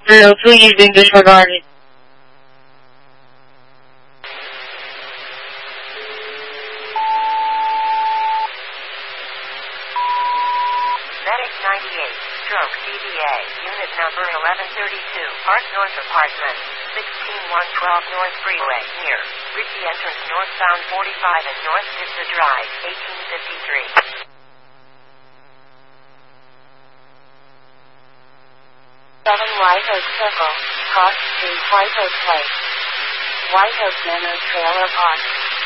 Hello, please being disregarded. Medic 98, stroke CBA, unit number 1132, Park North Apartment, 16112 North Freeway, near Ritchie Entrance northbound 45 and North Vista Drive, 1853. 7 White Oak Circle, Cross Street, White Oak Place. White Oak Manor Trailer Park.